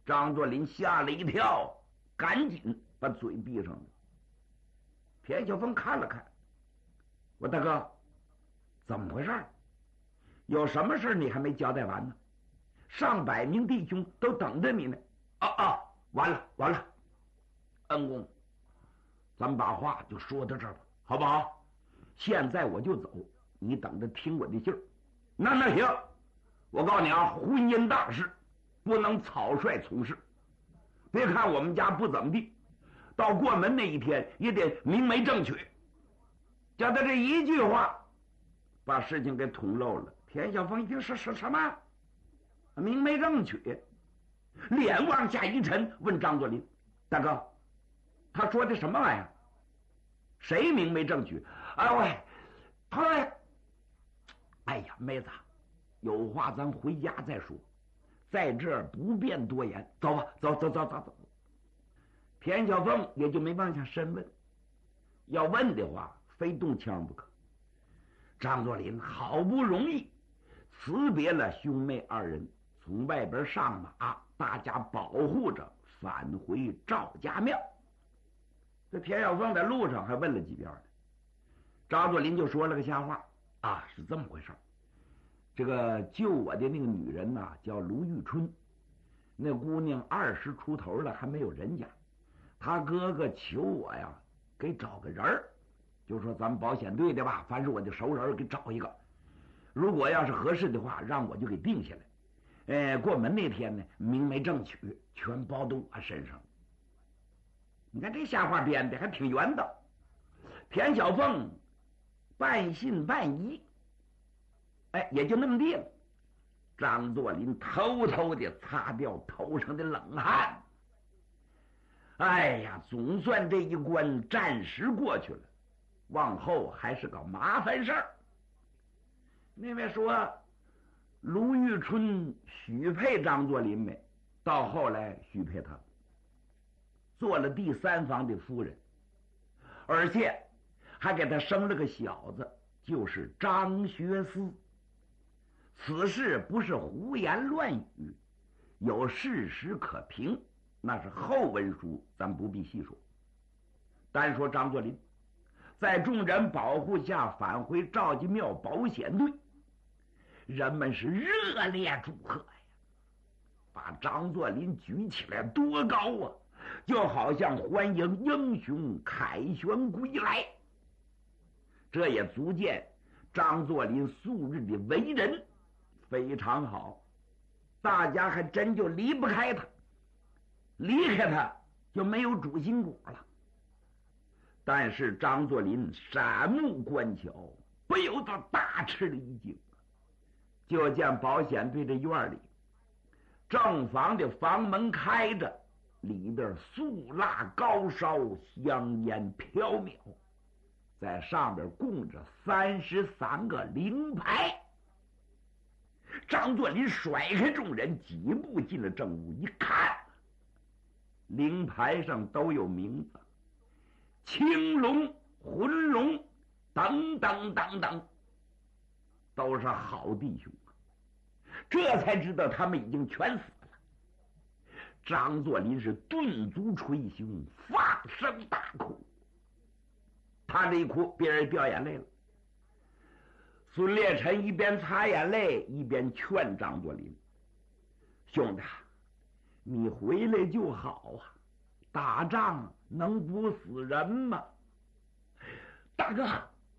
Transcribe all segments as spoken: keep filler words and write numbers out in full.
张作霖吓了一跳，赶紧把嘴闭上了。田小凤看了看，我大哥，怎么回事？有什么事你还没交代完呢？上百名弟兄都等着你呢。啊啊，完了完了，恩公，咱们把话就说到这儿吧，好不好？现在我就走，你等着听我的信儿。那那行，我告诉你啊，婚姻大事不能草率从事。别看我们家不怎么地，到过门那一天也得明媒正娶。叫他这一句话，把事情给捅漏了。田小凤一听是是什么？明媒正娶，脸往下一沉，问张作霖：“大哥，他说的什么玩意儿？谁明媒正娶？”哎喂，他，哎呀，妹子，有话咱回家再说，在这儿不便多言。走吧，走走走走走。田小凤也就没往下深问，要问的话，非动枪不可。张作霖好不容易辞别了兄妹二人，从外边上马，大家保护着返回赵家庙。这田小凤在路上还问了几遍呢。张作霖就说了个瞎话啊，是这么回事。这个救我的那个女人呐、啊，叫卢玉春，那姑娘二十出头了，还没有人家。她哥哥求我呀，给找个人儿，就说咱们保险队的吧，凡是我的熟人给找一个，如果要是合适的话，让我就给定下来。呃，过门那天呢，明媒正娶，全包到我身上。你看这瞎话编的还挺圆的。田小凤半信半疑，哎，也就那么地了。张作霖偷偷的擦掉头上的冷汗。哎呀，总算这一关暂时过去了，往后还是个麻烦事儿。那位说卢玉春许配张作霖没？到后来许配他，做了第三房的夫人，而且还给他生了个小子，就是张学思。此事不是胡言乱语，有事实可凭，那是后文书，咱不必细说。单说张作霖在众人保护下返回赵家庙保险队，人们是热烈祝贺呀，把张作霖举起来多高啊，就好像欢迎英雄凯旋归来。这也足见张作霖素日的为人非常好，大家还真就离不开他，离开他就没有主心骨了。但是张作霖闪目观瞧，不由得大吃了一惊。就见保险队的院里，正房的房门开着，里边素蜡高烧，香烟飘渺，在上边供着三十三个灵牌。张作霖甩开众人，几步进了正屋，一看，灵牌上都有名字，青龙、浑龙等等等等，都是好弟兄。这才知道他们已经全死了。张作霖是顿足捶胸，放声大哭。他这一哭，别人掉眼泪了。孙烈臣一边擦眼泪，一边劝张作霖：“兄弟，你回来就好啊，打仗能不死人吗？大哥，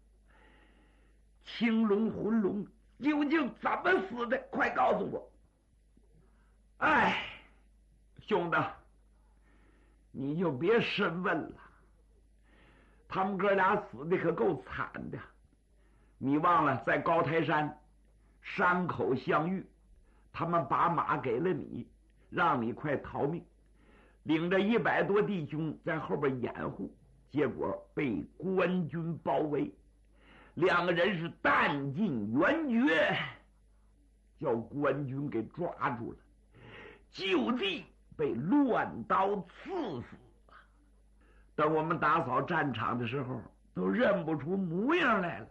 青龙、浑龙究竟怎么死的？快告诉我！”哎，兄弟，你就别深问了，他们哥俩死的可够惨的。你忘了在高台山山口相遇，他们把马给了你，让你快逃命，领着一百多弟兄在后边掩护，结果被官军包围，两个人是弹尽援绝，叫官军给抓住了，就地被乱刀刺死了。等我们打扫战场的时候，都认不出模样来了，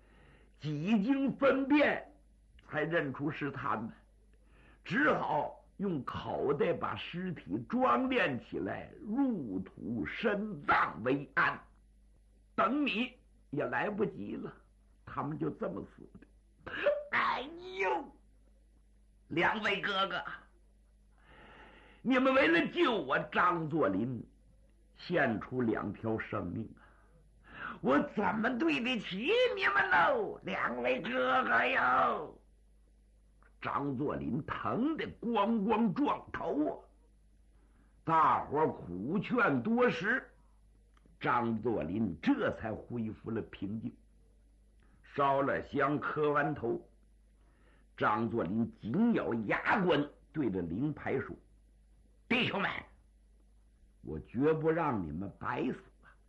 几经分辨才认出是他们，只好用口袋把尸体装殓起来，入土深葬为安。等你也来不及了，他们就这么死的。哎呦，两位哥哥，你们为了救我张作霖，献出两条生命啊！我怎么对得起你们喽，两位哥哥哟！张作霖疼得咣咣撞头啊！大伙苦劝多时，张作霖这才恢复了平静。烧了香，磕完头，张作霖紧咬牙关，对着灵牌说：“弟兄们，我绝不让你们白死。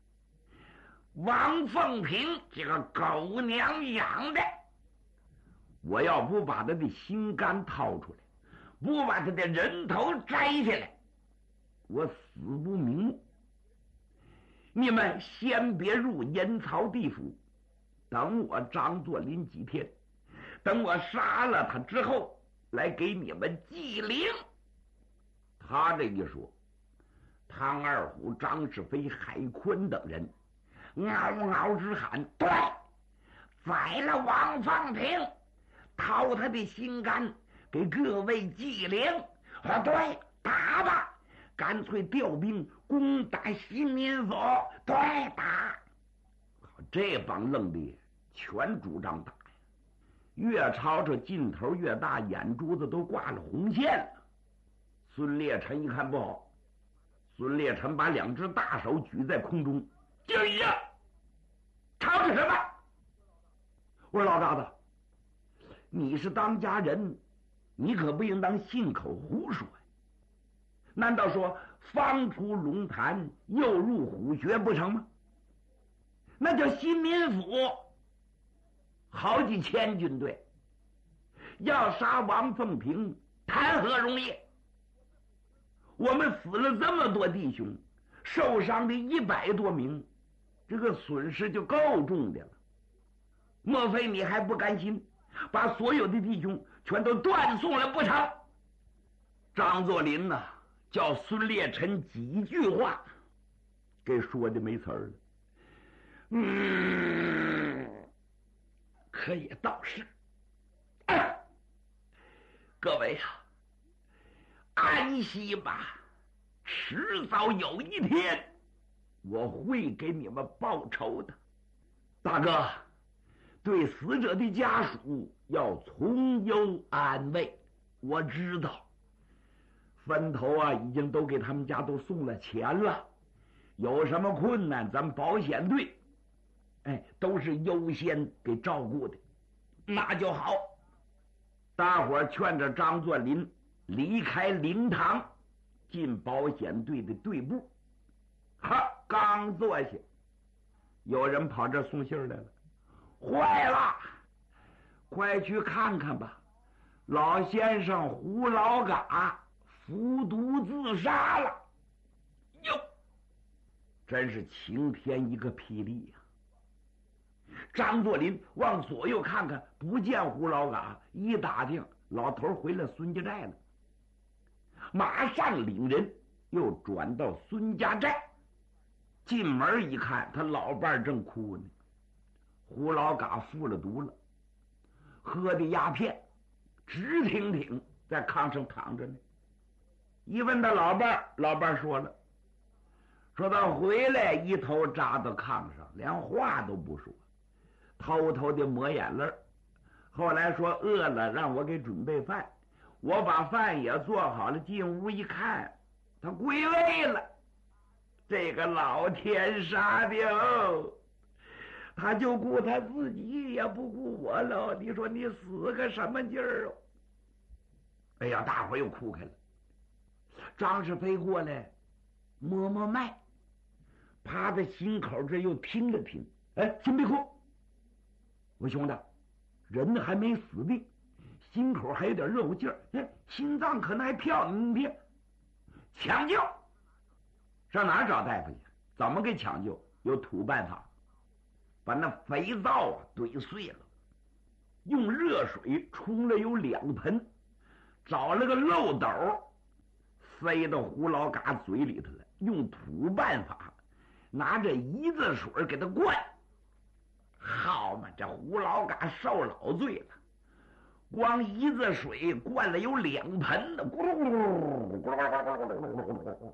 王凤平这个狗娘养的，我要不把他的心肝掏出来，不把他的人头摘下来，我死不瞑目。你们先别入阴曹地府，等我张作霖几天，等我杀了他之后，来给你们祭灵。”他这一说，唐二虎、张世飞、海坤等人嗷嗷直喊：“对，宰了王凤平，掏他的心肝，给各位祭灵。啊，对，打吧，干脆调兵攻打新民府。对，打！”这帮愣的全主张打，越朝着劲头越大，眼珠子都挂了红线了。孙烈臣一看不好，孙烈臣把两只大手举在空中。就一样，吵着什么？我说老大子，你是当家人，你可不应当信口胡说呀！难道说方出龙潭，又入虎穴不成吗？那叫新民府，好几千军队，要杀王凤平，谈何容易？我们死了这么多弟兄，受伤的一百多名，这个损失就够重的了。莫非你还不甘心，把所有的弟兄全都断送了不成？张作霖呐、啊，叫孙烈臣几句话给说的没词儿了。嗯，可也倒是。啊、各位呀、啊，安息吧，迟早有一天我会给你们报仇的。大哥，对死者的家属要从优安慰，我知道分头啊已经都给他们家都送了钱了，有什么困难咱们保险队哎都是优先给照顾的，那就好。大伙劝着张作霖离开灵堂，进保险队的队部。哈，刚坐下，有人跑这送信来了。坏了，快去看看吧，老先生胡老嘎服毒自杀了。哟，真是晴天一个霹雳呀、啊！张作霖往左右看看，不见胡老嘎，一打听老头回了孙家寨了，马上领人又转到孙家寨。进门一看，他老伴正哭呢。胡老嘎服了毒了，喝的鸦片，直挺挺在炕上躺着呢。一问他老伴，老伴说了，说他回来一头扎到炕上，连话都不说，偷偷的抹眼泪。后来说饿了，让我给准备饭，我把饭也做好了，进屋一看，他归位了。这个老天杀的哦，他就顾他自己，也不顾我了。你说你死个什么劲儿哦？哎呀，大伙又哭开了。张世飞过来摸摸脉，趴在心口这又听了听，哎，先别哭，我兄弟，人还没死病，心口还有点热乎劲儿，哎，心脏可能还跳，你别抢救。上哪儿找大夫去？怎么给抢救？有土办法，把那肥皂啊怼碎了，用热水冲了有两盆， 找了个漏斗，塞到胡老嘎嘴里头了，用土办法拿着一字水给他灌。好嘛，这胡老嘎受老罪了，光一字水灌了有两盆的，咕噜咕噜咕噜咕噜，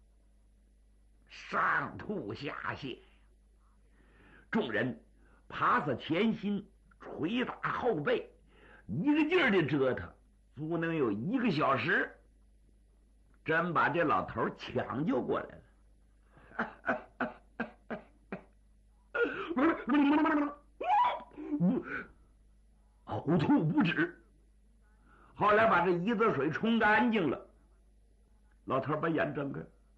上吐下泻。众人爬下前心，捶打后背，一个劲儿的折腾，足能有一个小时，真把这老头抢救过来了。呕吐不止，后来把这一子水冲干净了，老头把眼睁开，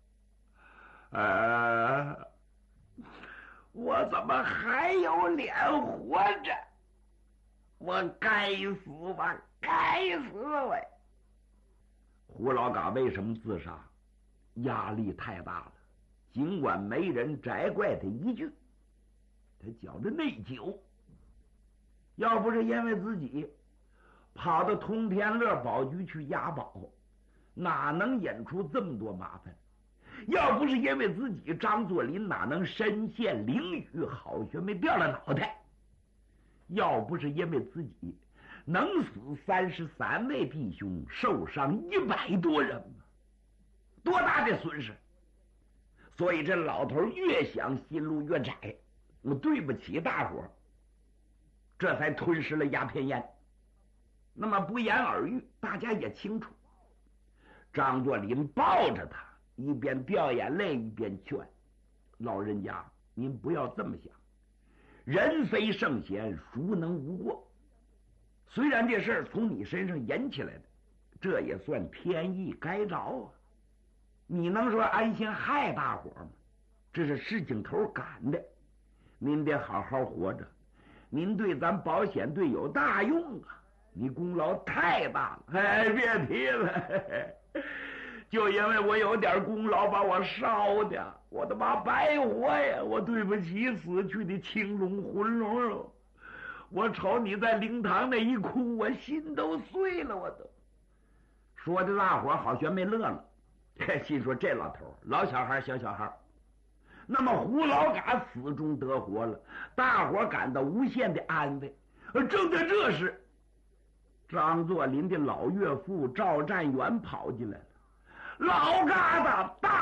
呃，我怎么还有脸活着？我该死吧，该死我！胡老嘎为什么自杀？压力太大了，尽管没人摘怪他一句，他觉着内疚。要不是因为自己跑到通天乐宝局去押宝，哪能引出这么多麻烦？要不是因为自己张作霖，哪能身陷囹圄，好学没掉了脑袋？要不是因为自己能死三十三位弟兄，受伤一百多人，多大的损失！所以这老头越想心路越窄，我对不起大伙儿，这才吞噬了鸦片烟。那么不言而喻，大家也清楚。张作霖抱着他，一边掉眼泪一边劝老人家：“您不要这么想，人非圣贤，孰能无过？虽然这事儿从你身上引起来的，这也算天意该着啊。你能说安心害大伙吗？这是事情头赶的，您得好好活着。您对咱保险队有大用啊，你功劳太大了。哎，别提了，就因为我有点功劳，把我烧的，我他妈白活呀！我对不起死去的青龙魂龙了。我瞅你在灵堂那一哭，我心都碎了，我都。说的大伙好悬没乐了，心说这老头老小孩小小孩。那么胡老嘎死中得活了，大伙感到无限的安慰。而正在这时，张作霖的老岳父赵占元跑进来了。老疙瘩，大